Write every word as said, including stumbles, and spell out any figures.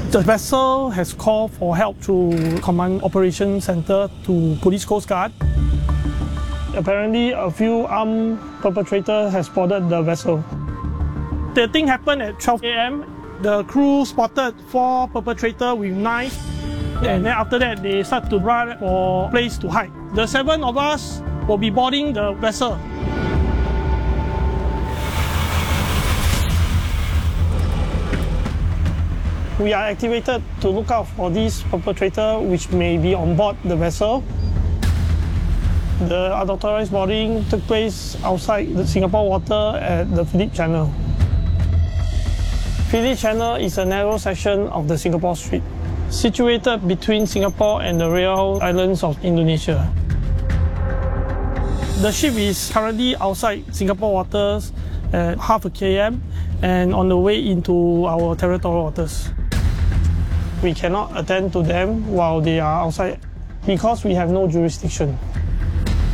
The vessel has called for help through Command Operations Center to Police Coast Guard. Apparently, a few armed perpetrators have spotted the vessel. The thing happened at twelve A M The crew spotted four perpetrators with knives, and then after that, they start to run for a place to hide. The seven of us will be boarding the vessel. We are activated to look out for these perpetrators which may be on board the vessel. The unauthorized boarding took place outside the Singapore water at the Phillip Channel. Phillip Channel is a narrow section of the Singapore Strait, situated between Singapore and the Riau Islands of Indonesia. The ship is currently outside Singapore waters at half a km and on the way into our territorial waters. We cannot attend to them while they are outside because we have no jurisdiction.